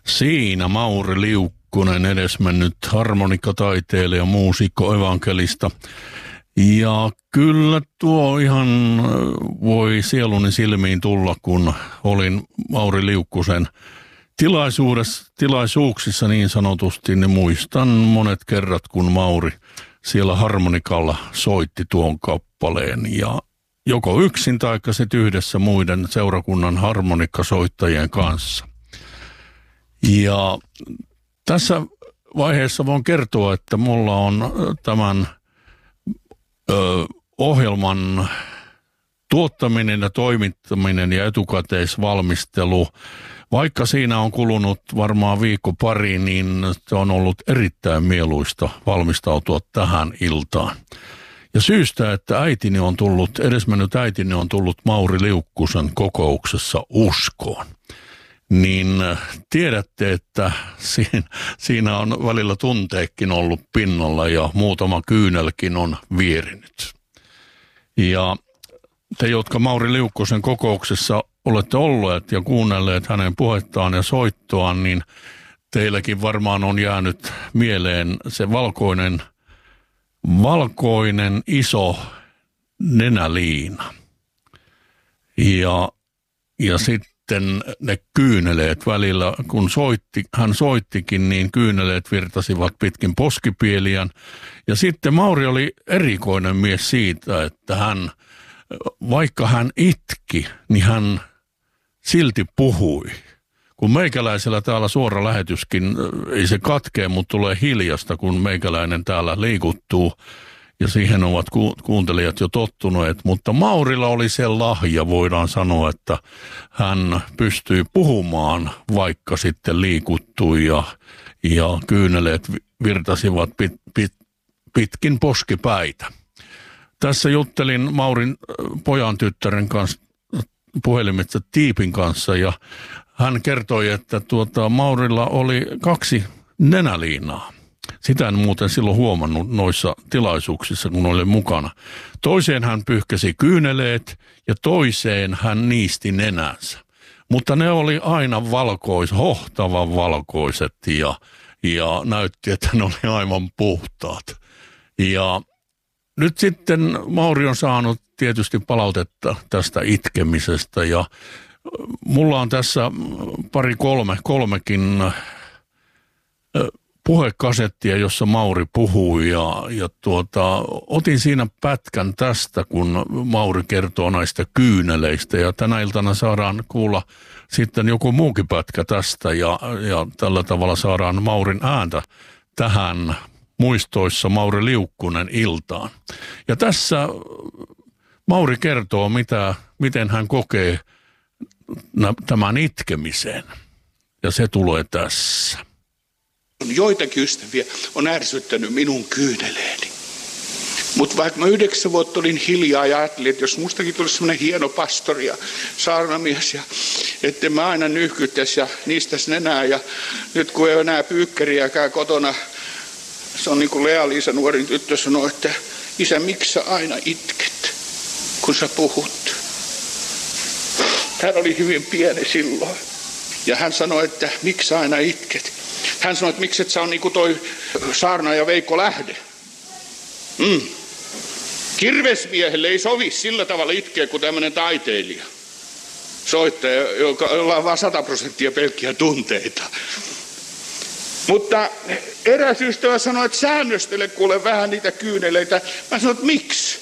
Siinä Mauri Liukkunen, edesmennyt harmonikkataiteilija, muusikko, evankelista. Ja kyllä tuo ihan voi sieluni silmiin tulla, kun olin Mauri Liukkusen tilaisuuksissa niin sanotusti, niin muistan monet kerrat, kun Mauri siellä harmonikalla soitti tuon kappaleen ja joko yksin tai sitten yhdessä muiden seurakunnan harmonikkasoittajien kanssa. Ja tässä vaiheessa voin kertoa, että mulla on tämän ohjelman tuottaminen ja toimittaminen ja etukäteisvalmistelu, vaikka siinä on kulunut varmaan viikko pari, niin se on ollut erittäin mieluista valmistautua tähän iltaan. Ja syystä, että edesmennyt äitini on tullut Mauri Liukkusen kokouksessa uskoon, niin tiedätte, että siinä on välillä tunteekin ollut pinnalla ja muutama kyynelkin on vierinyt. Ja te, jotka Mauri Liukkosen kokouksessa olette olleet ja kuunnelleet hänen puhettaan ja soittoaan, niin teilläkin varmaan on jäänyt mieleen se valkoinen iso nenäliina. Ja sitten ne kyyneleet välillä, kun hän soittikin, niin kyyneleet virtasivat pitkin poskipieliään. Ja sitten Mauri oli erikoinen mies siitä, että vaikka hän itki, niin hän silti puhui. Kun meikäläisellä täällä suora lähetyskin, ei se katkee, mutta tulee hiljasta, kun meikäläinen täällä liikuttuu. Ja siihen ovat kuuntelijat jo tottuneet. Mutta Maurilla oli se lahja, voidaan sanoa, että hän pystyi puhumaan, vaikka sitten liikuttui ja kyyneleet virtasivat pitkin poskipäitä. Tässä juttelin Maurin pojan tyttären kanssa puhelimitse Tiipin kanssa ja hän kertoi, että Maurilla oli 2 nenäliinaa. Sitä en muuten silloin huomannut noissa tilaisuuksissa, kun olin mukana. Toiseen hän pyyhkäsi kyyneleet ja toiseen hän niisti nenänsä. Mutta ne oli aina hohtavan valkoiset ja näytti, että ne oli aivan puhtaat. Ja nyt sitten Mauri on saanut tietysti palautetta tästä itkemisestä ja mulla on tässä kolmekin puhekasettia, jossa Mauri puhui ja otin siinä pätkän tästä, kun Mauri kertoo näistä kyyneleistä ja tänä iltana saadaan kuulla sitten joku muukin pätkä tästä ja tällä tavalla saadaan Maurin ääntä tähän muistoissa Mauri Liukkunen iltaan. Ja tässä Mauri kertoo, miten hän kokee tämän itkemisen ja se tulee tässä. Joitakin ystäviä on ärsyttänyt minun kyyneleeni. Mutta vaikka mä 9 vuotta olin hiljaa ja ajattelin, että jos mustakin tulisi semmoinen hieno pastori ja saarnamies, ja että mä aina nyhkyttäisi ja niistäisi nenää. Ja nyt kun ei ole enää pyykkäriäkään kotona, se on niin kuin Lea-Liisa, nuorin tyttö, sanoi, että isä, miksi sä aina itket, kun sä puhut? Hän oli hyvin pieni silloin. Ja hän sanoi, että miksi sä aina itket? Hän sanoi, että miksi et sä on niin kuin toi saarnaaja Veikko Lähde. Kirvesmiehelle ei sovi sillä tavalla itkeä kuin tämmöinen taiteilija. Soittaja, jolla on vaan 100% pelkkiä tunteita. Mutta eräs ystävä sanoi, että säännöstele kuule vähän niitä kyyneleitä. Mä sanoin, että miksi?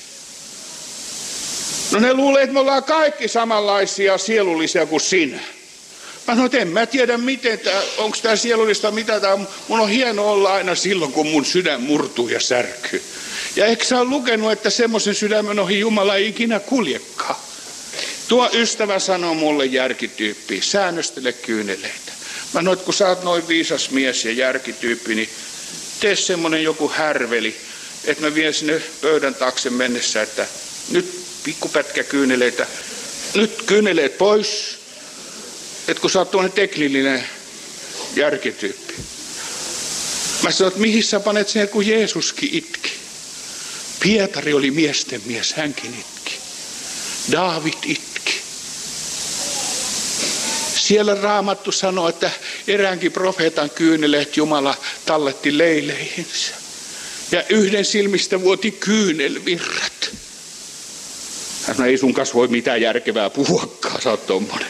No ne luulee, että me ollaan kaikki samanlaisia sielullisia kuin sinä. Mä sanoin, että en mä tiedä miten onko tämä sielullista mitä tämä on. Mun on hieno olla aina silloin, kun mun sydän murtuu ja särkyy. Ja eikö sä ole lukenut, että semmoisen sydämen ohi Jumala ei ikinä kuljekaan? Tuo ystävä sanoi mulle järkityyppiin, säännöstele kyyneleitä. Mä sanoin, että kun sä oot noin viisas mies ja järkityyppi, niin tee semmonen joku härveli, että mä vien sinne pöydän taakse mennessä, että nyt pikkupätkä kyyneleitä, nyt kyyneleet pois. Että kun sä oot tuonne teknillinen järkityyppi. Mä sanoin, että mihin sä panet sen, kun Jeesuskin itki. Pietari oli miesten mies, hänkin itki. Daavid itki. Siellä Raamattu sanoo, että eräänkin profeetan kyyneleet Jumala talletti leileihinsä. Ja yhden silmistä vuoti kyynelvirrat. Hän ei sun kanssa voi mitään järkevää puhuakaan, sä oot tommonen.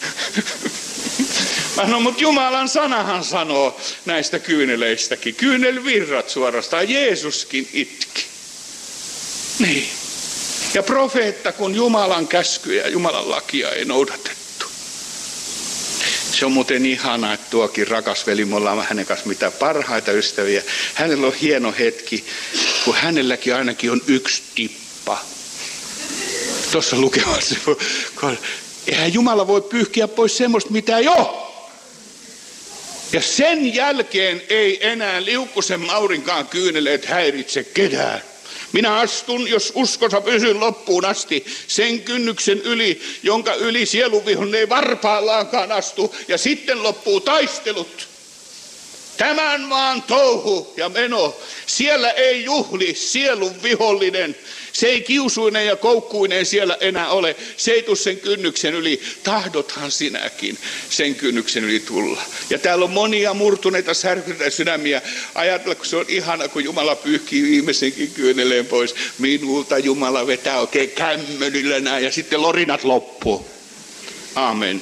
Mutta Jumalan sanahan sanoo näistä kyyneleistäkin. Kyynelvirrat suorastaan, Jeesuskin itki. Niin. Ja profeetta, kun Jumalan käskyjä ja Jumalan lakia ei noudatettu. Se on muuten ihana, että tuokin rakas veli, me ollaan hänen kanssa mitä parhaita ystäviä. Hänellä on hieno hetki, kun hänelläkin ainakin on yksi tippa. Tuossa lukemassa. Eihän Jumala voi pyyhkiä pois semmoista, mitä ei ole. Ja sen jälkeen ei enää Liukkusen Maurinkaan kyyneleet häiritse ketään. Minä astun, jos uskossa pysyn loppuun asti, sen kynnyksen yli, jonka yli sielunvihollinen ei varpaallaankaan astu, ja sitten loppuu taistelut. Tämän maan touhu ja meno, siellä ei juhli sielun vihollinen. Se ei kiusuinen ja koukkuinen siellä enää ole. Se ei tule sen kynnyksen yli. Tahdothan sinäkin sen kynnyksen yli tulla. Ja täällä on monia murtuneita särkyneitä sydämiä. Ajatella, kun se on ihana, kun Jumala pyyhkii viimeisenkin kyyneleen pois. Minulta Jumala vetää oikein kämmönillä näin ja sitten lorinat loppuu. Amen.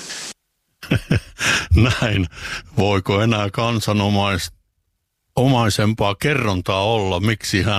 Näin. Voiko enää kansanomaisempaa kerrontaa olla, miksi hän